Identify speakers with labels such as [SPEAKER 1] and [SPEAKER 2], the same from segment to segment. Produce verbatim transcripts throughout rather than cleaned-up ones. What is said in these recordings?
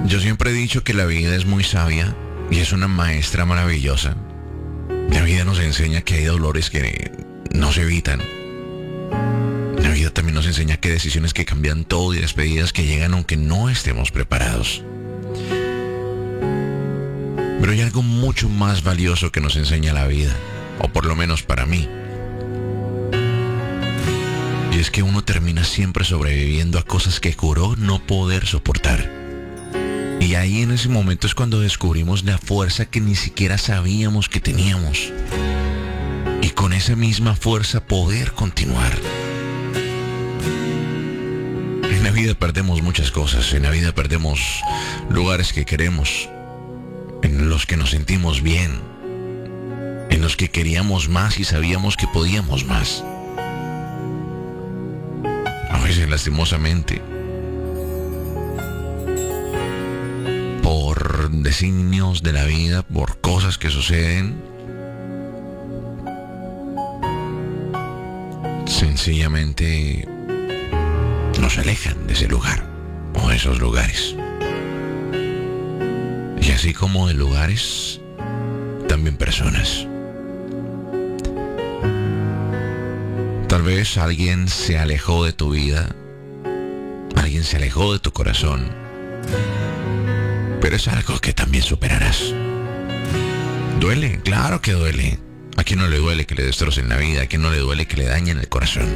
[SPEAKER 1] Yo siempre he dicho que la vida es muy sabia y es una maestra maravillosa. La vida nos enseña que hay dolores que no se evitan. La vida también nos enseña que hay decisiones que cambian todo y despedidas que llegan aunque no estemos preparados. Pero hay algo mucho más valioso que nos enseña la vida, o por lo menos para mí. Y es que uno termina siempre sobreviviendo a cosas que juró no poder soportar. Y ahí en ese momento es cuando descubrimos la fuerza que ni siquiera sabíamos que teníamos. Y con esa misma fuerza poder continuar. En la vida perdemos muchas cosas. En la vida perdemos lugares que queremos, en los que nos sentimos bien, en los que queríamos más y sabíamos que podíamos más. A veces lastimosamente, por designios de la vida, por cosas que suceden, sencillamente nos alejan de ese lugar o de esos lugares. Y así como de lugares, también personas. Tal vez alguien se alejó de tu vida, alguien se alejó de tu corazón, pero es algo que también superarás. ¿Duele? Claro que duele. ¿A quién no le duele que le destrocen la vida? ¿A quién no le duele que le dañen el corazón?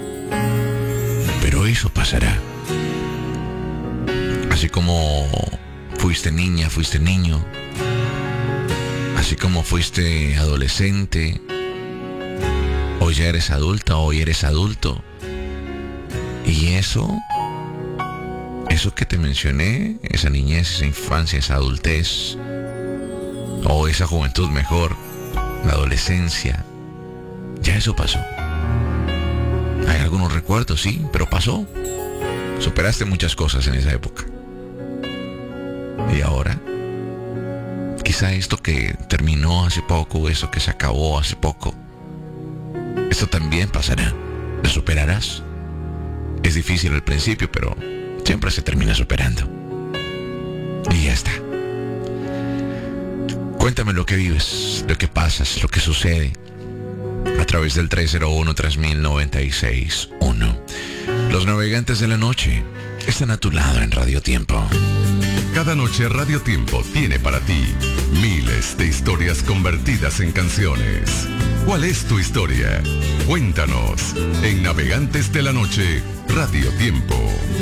[SPEAKER 1] Pero eso pasará. Así como fuiste niña, fuiste niño, así como fuiste adolescente, hoy ya eres adulta, hoy eres adulto. Y eso, eso que te mencioné, esa niñez, esa infancia, esa adultez, o esa juventud mejor, la adolescencia, ya eso pasó. Hay algunos recuerdos, sí, pero pasó. Superaste muchas cosas en esa época. Y ahora, quizá esto que terminó hace poco, eso que se acabó hace poco, esto también pasará. Lo superarás. Es difícil al principio, pero siempre se termina superando. Y ya está. Cuéntame lo que vives, lo que pasas, lo que sucede a través del tres cero uno, tres mil noventa y seis uno. Los navegantes de la noche están a tu lado en Radio Tiempo.
[SPEAKER 2] Cada noche Radio Tiempo tiene para ti miles de historias convertidas en canciones. ¿Cuál es tu historia? Cuéntanos en Navegantes de la Noche, Radio Tiempo.